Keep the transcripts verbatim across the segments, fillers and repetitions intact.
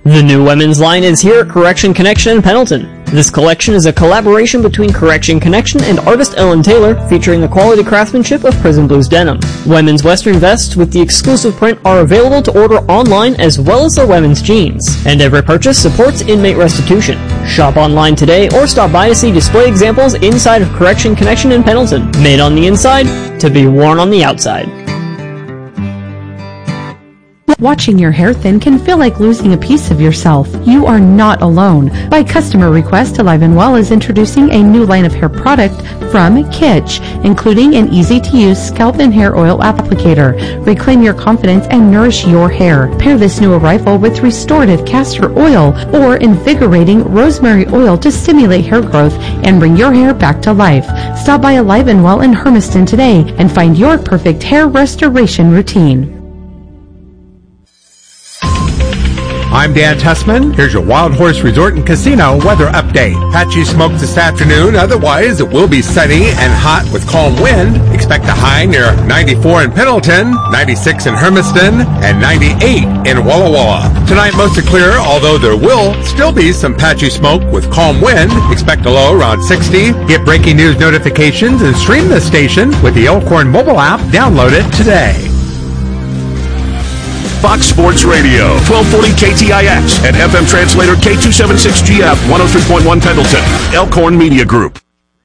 The new women's line is here at Correction Connection in Pendleton. This collection is a collaboration between Correction Connection and artist Ellen Taylor, featuring the quality craftsmanship of Prison Blues denim. Women's western vests with the exclusive print are available to order online, as well as the women's jeans. And every purchase supports inmate restitution. Shop online today or stop by to see display examples inside of Correction Connection in Pendleton. Made on the inside, to be worn on the outside. Watching your hair thin can feel like losing a piece of yourself. You are not alone. By customer request, Alive and Well is introducing a new line of hair product from Kitsch, including an easy-to-use scalp and hair oil applicator. Reclaim your confidence and nourish your hair. Pair this new arrival with restorative castor oil or invigorating rosemary oil to stimulate hair growth and bring your hair back to life. Stop by Alive and Well in Hermiston today and find your perfect hair restoration routine. I'm Dan Tussman. Here's your Wild Horse Resort and Casino weather update. Patchy smoke this afternoon. Otherwise, it will be sunny and hot with calm wind. Expect a high near ninety-four in Pendleton, ninety-six in Hermiston, and ninety-eight in Walla Walla. Tonight, mostly clear, although there will still be some patchy smoke with calm wind. Expect a low around sixty. Get breaking news notifications and stream the station with the Elkhorn mobile app. Download it today. Fox Sports Radio, twelve forty K T I X, and F M translator K two seventy-six G F, one oh three point one Pendleton, Elkhorn Media Group.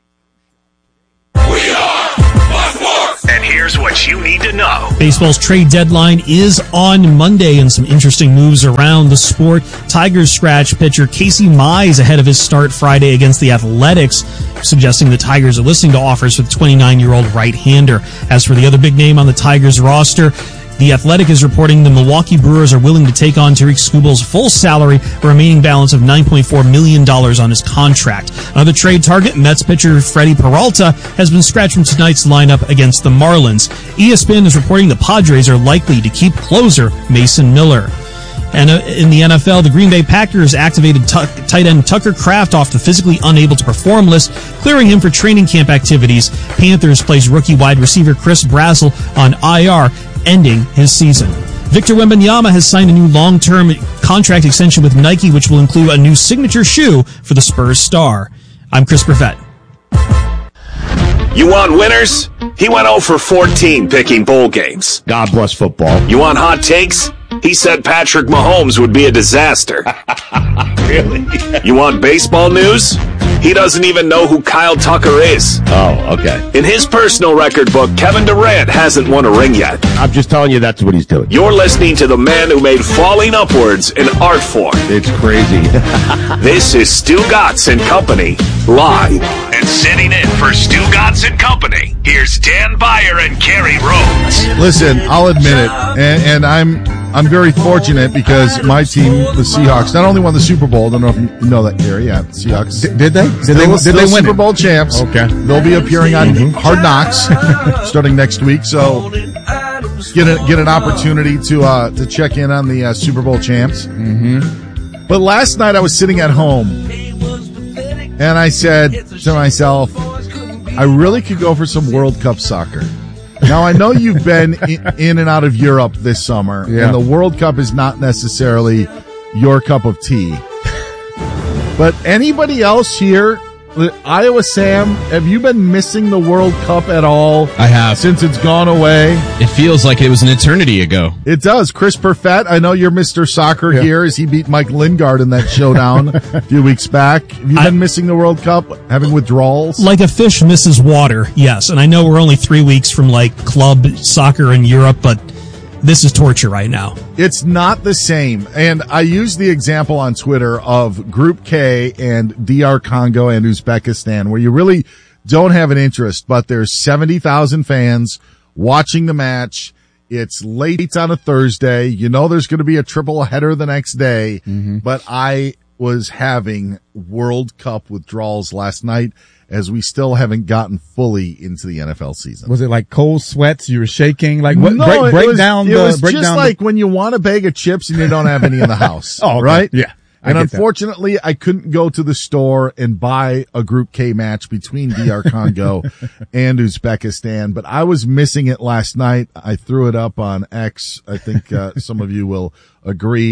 We are Fox Sports! And here's what you need to know. Baseball's trade deadline is on Monday, and some interesting moves around the sport. Tigers scratch pitcher Casey Mize ahead of his start Friday against the Athletics, suggesting the Tigers are listening to offers for the twenty-nine-year-old right-hander. As for the other big name on the Tigers roster, The Athletic is reporting the Milwaukee Brewers are willing to take on Tariq Skubal's full salary, a remaining balance of nine point four million dollars on his contract. Another trade target, Mets pitcher Freddie Peralta, has been scratched from tonight's lineup against the Marlins. E S P N is reporting the Padres are likely to keep closer Mason Miller. And uh, in the N F L, the Green Bay Packers activated t- tight end Tucker Kraft off the physically unable to perform list, clearing him for training camp activities. Panthers placed rookie wide receiver Chris Brazzell on I R, ending his season. Victor Wembanyama has signed a new long-term contract extension with Nike, which will include a new signature shoe for the Spurs star. I'm Chris Perfett. You want winners? He went oh for fourteen picking bowl games. God bless football. You want hot takes? He said Patrick Mahomes would be a disaster. Really? You want baseball news? He doesn't even know who Kyle Tucker is. Oh, okay. In his personal record book, Kevin Durant hasn't won a ring yet. I'm just telling you that's what he's doing. You're listening to the man who made falling upwards an art form. It's crazy. This is Stu Gatz and Company, live. And sitting in for Stu Gatz and Company, here's Dan Beyer and Kerry Rhodes. Listen, I'll admit it, and, and I'm I'm very fortunate because my team, the Seahawks, not only won the Super Bowl, I don't know if you know that, Kerry, yeah, the Seahawks. Did, did they? Did Still, they, did still they win Super it? Bowl champs. Okay. They'll be appearing on mm-hmm. Hard Knocks starting next week, so get a, get an opportunity to uh, to check in on the uh, Super Bowl champs. Mm-hmm. But last night I was sitting at home, and I said to myself, I really could go for some World Cup soccer. Now, I know you've been in, in and out of Europe this summer, yeah. and the World Cup is not necessarily your cup of tea. But anybody else here, Iowa Sam, have you been missing the World Cup at all? I have. Since it's gone away? It feels like it was an eternity ago. It does. Chris Perfett, I know you're Mister Soccer yeah. here as he beat Mike Lingard in that showdown a few weeks back. Have you I, been missing the World Cup, having withdrawals? Like a fish misses water, yes. And I know we're only three weeks from like club soccer in Europe, but this is torture right now. It's not the same. And I use the example on Twitter of Group K and D R Congo and Uzbekistan, where you really don't have an interest, but there's seventy thousand fans watching the match. It's late on a Thursday. You know there's going to be a triple header the next day. Mm-hmm. But I was having World Cup withdrawals last night, as we still haven't gotten fully into the N F L season. Was it like cold sweats? You were shaking? Like what? No, break break it was, down it the. was break just down like the... when you want a bag of chips and you don't have any in the house. Oh, okay. Right? Yeah. I And unfortunately, that. I couldn't go to the store and buy a Group K match between D R Congo and Uzbekistan, but I was missing it last night. I threw it up on X. I think uh, some of you will agree.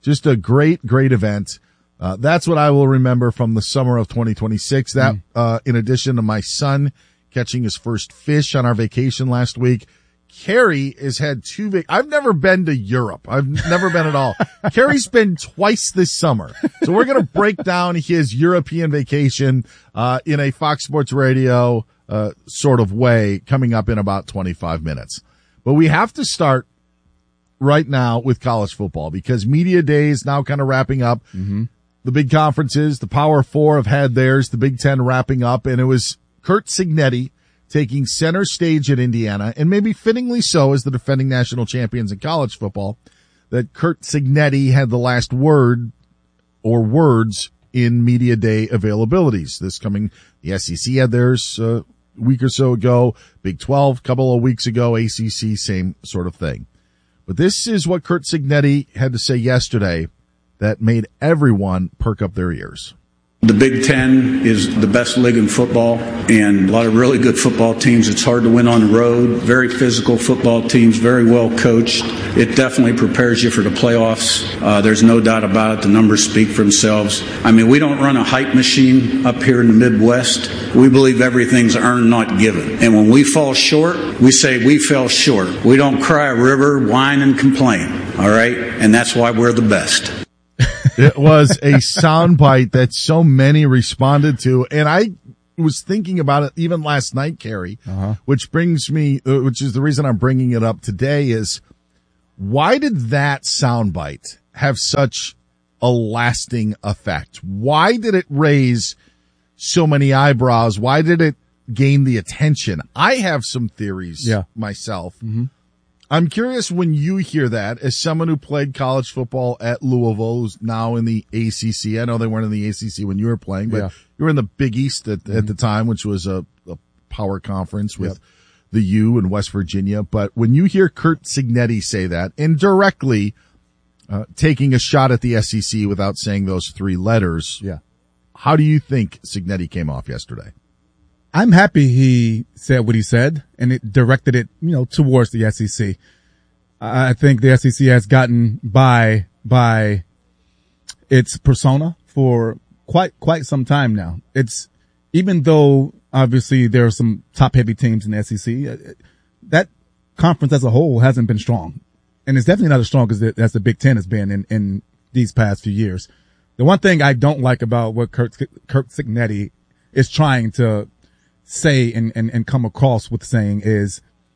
Just a great, great event. Uh, that's what I will remember from the summer of twenty twenty-six. That, mm. uh, in addition to my son catching his first fish on our vacation last week, Carrie has had two vac- I've never been to Europe. I've never been at all. Carrie's been twice this summer. So we're going to break down his European vacation, uh, in a Fox Sports Radio, uh, sort of way coming up in about twenty-five minutes. But we have to start right now with college football because media day is now kind of wrapping up. Mm-hmm. The big conferences, the Power Four have had theirs, the Big Ten wrapping up, and it was Curt Cignetti taking center stage at Indiana, and maybe fittingly so as the defending national champions in college football, that Curt Cignetti had the last word or words in media day availabilities. This coming, the S E C had theirs uh, a week or so ago, Big twelve a couple of weeks ago, A C C, same sort of thing. But this is what Curt Cignetti had to say yesterday that made everyone perk up their ears. The Big Ten is the best league in football, and a lot of really good football teams. It's hard to win on the road. Very physical football teams, very well coached. It definitely prepares you for the playoffs. Uh, there's no doubt about it. The numbers speak for themselves. I mean, we don't run a hype machine up here in the Midwest. We believe everything's earned, not given. And when we fall short, we say we fell short. We don't cry a river, whine, and complain. All right? And that's why we're the best. It was a soundbite that so many responded to, and I was thinking about it even last night, Carrie, uh-huh. which brings me, uh, which is the reason I'm bringing it up today, is why did that soundbite have such a lasting effect? Why did it raise so many eyebrows? Why did it gain the attention? I have some theories yeah. myself. Mm-hmm. I'm curious when you hear that, as someone who played college football at Louisville, who's now in the A C C. I know they weren't in the A C C when you were playing, but yeah. you were in the Big East at, mm-hmm. at the time, which was a, a power conference with yep. the U and West Virginia. But when you hear Curt Cignetti say that, indirectly uh, taking a shot at the S E C without saying those three letters, yeah. how do you think Cignetti came off yesterday? I'm happy he said what he said, and it directed it, you know, towards the S E C. I think the S E C has gotten by by its persona for quite quite some time now. It's even though obviously there are some top heavy teams in the S E C, that conference as a whole hasn't been strong, and it's definitely not as strong as the, as the Big Ten has been in, in these past few years. The one thing I don't like about what Curt Curt Cignetti is trying to say and, and, and come across with saying is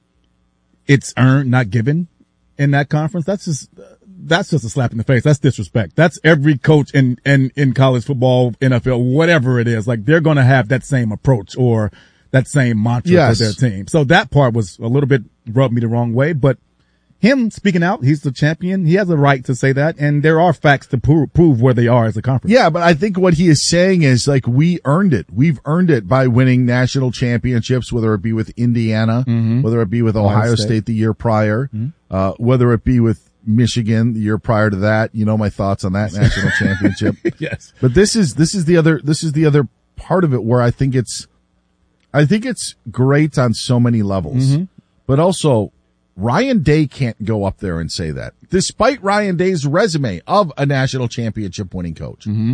it's earned, not given in that conference. That's just, that's just a slap in the face. That's disrespect. That's every coach in, in, in college football, N F L, whatever it is. Like they're going to have that same approach or that same mantra yes. for their team. So that part was a little bit rubbed me the wrong way, but him speaking out, he's the champion. He has a right to say that, and there are facts to prove, prove where they are as a conference. Yeah, but I think what he is saying is, like, we earned it. We've earned it by winning national championships, whether it be with Indiana, mm-hmm. whether it be with Ohio, Ohio State. State the year prior, mm-hmm. uh, whether it be with Michigan the year prior to that. You know my thoughts on that national championship. Yes. But this is, this is the other, this is the other part of it where I think it's, I think it's great on so many levels, mm-hmm. but also, Ryan Day can't go up there and say that, despite Ryan Day's resume of a national championship winning coach. Mm-hmm.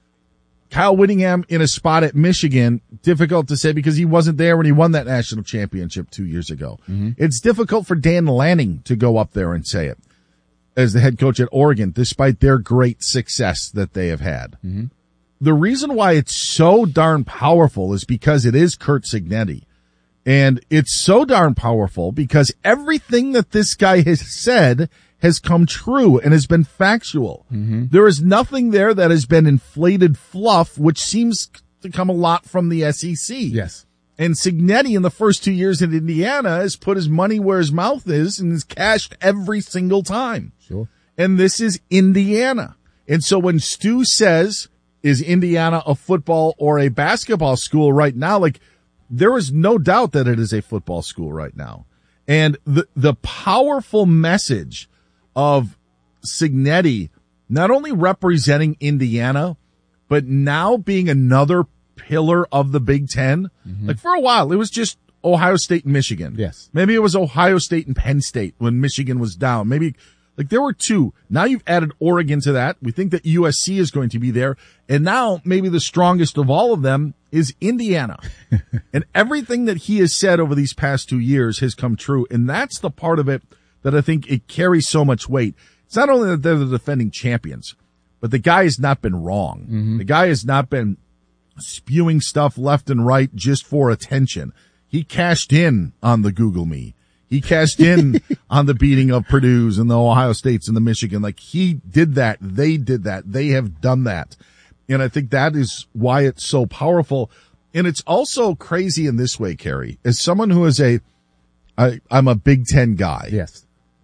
Kyle Whittingham in a spot at Michigan, difficult to say because he wasn't there when he won that national championship two years ago. Mm-hmm. It's difficult for Dan Lanning to go up there and say it as the head coach at Oregon, despite their great success that they have had. Mm-hmm. The reason why it's so darn powerful is because it is Curt Cignetti. And it's so darn powerful because everything that this guy has said has come true and has been factual. Mm-hmm. There is nothing there that has been inflated fluff, which seems to come a lot from the S E C. Yes. And Cignetti in the first two years in Indiana has put his money where his mouth is and has cashed every single time. Sure. And this is Indiana. And so when Stu says, is Indiana a football or a basketball school right now? Like, there is no doubt that it is a football school right now. And the, the powerful message of Cignetti not only representing Indiana, but now being another pillar of the Big Ten. Mm-hmm. Like for a while, it was just Ohio State and Michigan. Yes. Maybe it was Ohio State and Penn State when Michigan was down. Maybe Like there were two. Now you've added Oregon to that. We think that U S C is going to be there. And now maybe the strongest of all of them is Indiana. And everything that he has said over these past two years has come true. And that's the part of it that I think it carries so much weight. It's not only that they're the defending champions, but the guy has not been wrong. Mm-hmm. The guy has not been spewing stuff left and right just for attention. He cashed in on the Google Me. He cashed in on the beating of Purdue's and the Ohio States and the Michigan. Like he did that. They did that. They have done that. And I think that is why it's so powerful. And it's also crazy in this way, Kerry, as someone who is a, I, I'm a Big Ten guy. Yes.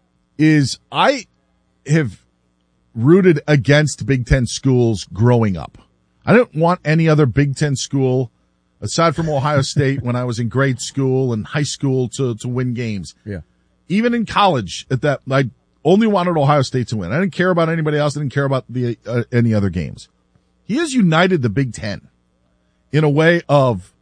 Is I have rooted against Big Ten schools growing up. I didn't want any other Big Ten school aside from Ohio State when I was in grade school and high school to, to win games. Yeah. Even in college at that, I only wanted Ohio State to win. I didn't care about anybody else. I didn't care about the, uh, any other games. He has united the Big Ten in a way of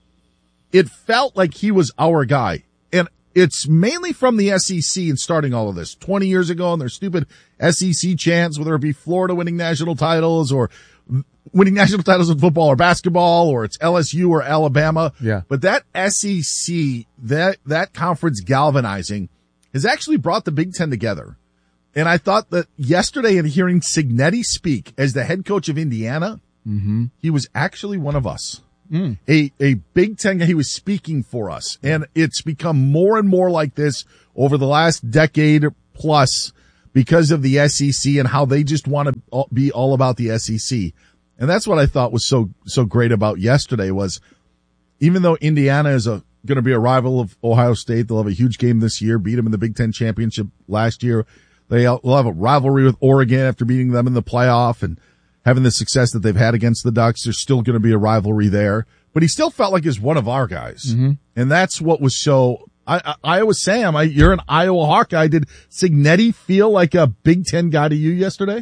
it felt like he was our guy. And it's mainly from the S E C and starting all of this twenty years ago and their stupid S E C chants, whether it be Florida winning national titles or winning national titles in football or basketball, or it's L S U or Alabama. Yeah. But that S E C, that, that conference galvanizing has actually brought the Big Ten together. And I thought that yesterday in hearing Cignetti speak as the head coach of Indiana, mm-hmm. he was actually one of us. Mm. A, a Big Ten guy. He was speaking for us. And it's become more and more like this over the last decade plus because of the S E C and how they just want to be all about the S E C. And that's what I thought was so, so great about yesterday was even though Indiana is a, going to be a rival of Ohio State, they'll have a huge game this year, beat them in the Big Ten championship last year. They'll have a rivalry with Oregon after beating them in the playoff and having the success that they've had against the Ducks. There's still going to be a rivalry there, but he still felt like he's one of our guys. Mm-hmm. And that's what was so, I, I, Iowa Sam, I, you're an Iowa Hawkeye. Did Cignetti feel like a Big Ten guy to you yesterday?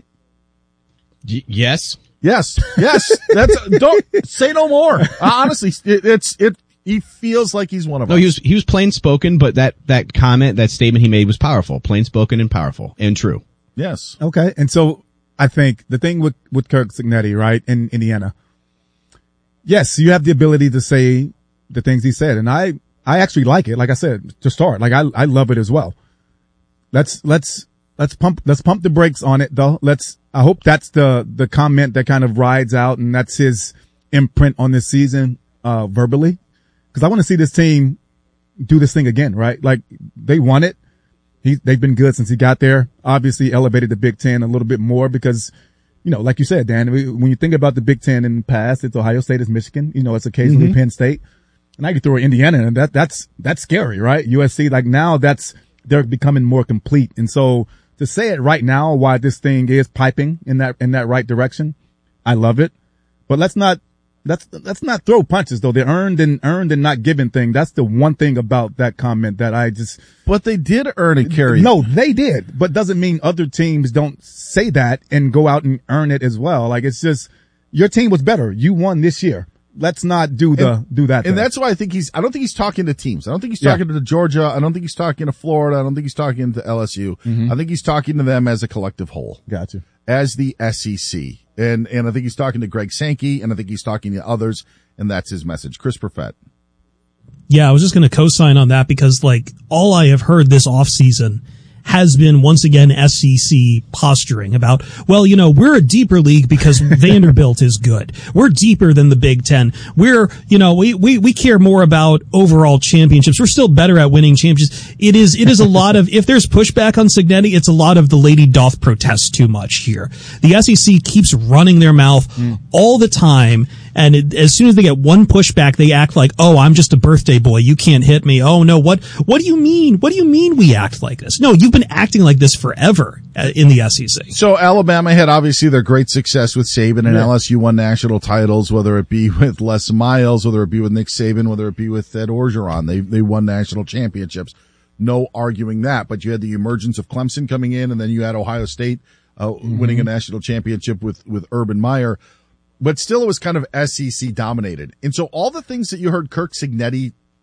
Y- yes. Yes. Yes. That's, don't say no more. Uh, honestly, it, it's, it, he feels like he's one of no, us. No, he was, he was plain spoken, but that, that comment, that statement he made was powerful. Plain spoken and powerful and true. Yes. Okay. And so I think the thing with, with Kirk Cignetti, right, in Indiana, yes, you have the ability to say the things he said. And I, I actually like it. Like I said, to start, like I, I love it as well. Let's, let's, let's pump, let's pump the brakes on it though. Let's, I hope that's the, the comment that kind of rides out and that's his imprint on this season, uh, verbally. Cause I want to see this team do this thing again, right? Like they won it. He, they've been good since he got there. Obviously elevated the Big Ten a little bit more because, you know, like you said, Dan, when you think about the Big Ten in the past, it's Ohio State, it's Michigan, you know, it's occasionally mm-hmm. Penn State. And I could throw Indiana and that, that's, that's scary, right? U S C, like now that's, they're becoming more complete. And so to say it right now, why this thing is piping in that, in that right direction, I love it. But let's not, let's, let's not throw punches though. The earned and earned and not given thing. That's the one thing about that comment that I just. But they did earn it, Kerry. No, they did, but doesn't mean other teams don't say that and go out and earn it as well. Like it's just, your team was better. You won this year. Let's not do the, and, do that. And thing. that's why I think he's, I don't think he's talking to teams. I don't think he's Yeah. talking to Georgia. I don't think he's talking to Florida. I don't think he's talking to L S U. Mhm. I think he's talking to them as a collective whole. Gotcha. As the S E C. And, and I think he's talking to Greg Sankey and I think he's talking to others and that's his message. Chris Perfett. Yeah, I was just going to co-sign on that because like all I have heard this offseason has been once again S E C posturing about, well, you know, we're a deeper league because Vanderbilt is good. We're deeper than the Big Ten. We're, you know, we, we, we care more about overall championships. We're still better at winning championships. It is, it is a lot of, if there's pushback on Cignetti, it's a lot of the lady doth protest too much here. The S E C keeps running their mouth mm. all the time. And it, as soon as they get one pushback, they act like, oh, I'm just a birthday boy. You can't hit me. Oh, no. What, what do you mean? What do you mean we act like this? No, you've been acting like this forever in the S E C. So Alabama had obviously their great success with Saban and Yeah. L S U won national titles, whether it be with Les Miles, whether it be with Nick Saban, whether it be with Ed Orgeron. They, they won national championships. No arguing that. But you had the emergence of Clemson coming in and then you had Ohio State, uh, mm-hmm. winning a national championship with, with Urban Meyer. But still, it was kind of S E C dominated. And so all the things that you heard Kirk Cignetti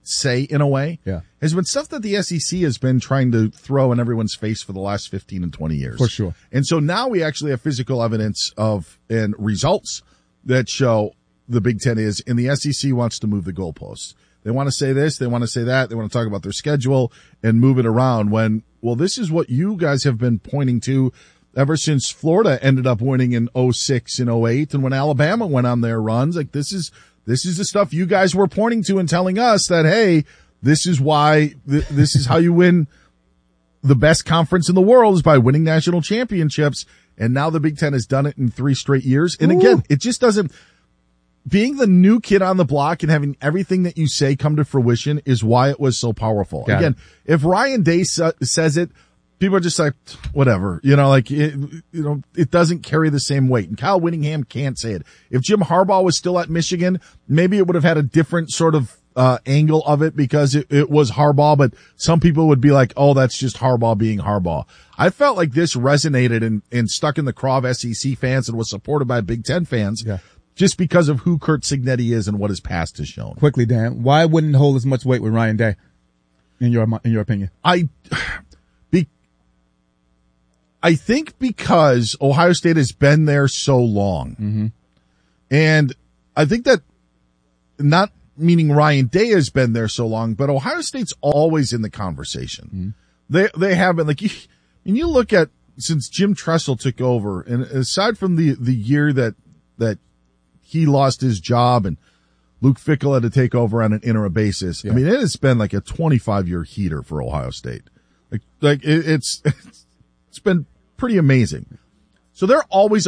say in a way, Yeah. has been stuff that the S E C has been trying to throw in everyone's face for the last fifteen and twenty years. For sure. And so now we actually have physical evidence of and results that show the Big Ten is, and the S E C wants to move the goalposts. They want to say this, they want to say that, they want to talk about their schedule and move it around when, well, this is what you guys have been pointing to ever since Florida ended up winning in oh six and oh eight, and when Alabama went on their runs. Like, this is, this is the stuff you guys were pointing to and telling us that, hey, this is why, th- this is how you win the best conference in the world, is by winning national championships. And now the Big Ten has done it in three straight years. And again, it just doesn't, being the new kid on the block and having everything that you say come to fruition is why it was so powerful. Got Again, it. if Ryan Day sa- says it, people are just like, whatever, you know, like, it, you know, it doesn't carry the same weight. And Kyle Whittingham can't say it. If Jim Harbaugh was still at Michigan, maybe it would have had a different sort of, uh, angle of it because it, it was Harbaugh, but some people would be like, oh, that's just Harbaugh being Harbaugh. I felt like this resonated and, and stuck in the craw of S E C fans and was supported by Big Ten fans. Yeah. Just because of who Kurt Signetti is and what his past has shown. Quickly, Dan, why wouldn't it hold as much weight with Ryan Day, in your in your opinion? I, be, I think because Ohio State has been there so long, Mm-hmm. and I think that not meaning Ryan Day has been there so long, but Ohio State's always in the conversation. Mm-hmm. They they have been, like, you, and you look at since Jim Tressel took over, and aside from the the year that that he lost his job and Luke Fickell had to take over on an interim basis. Yeah. I mean, it has been like a twenty-five year heater for Ohio State. Like, like it, it's, it's been pretty amazing. So they're always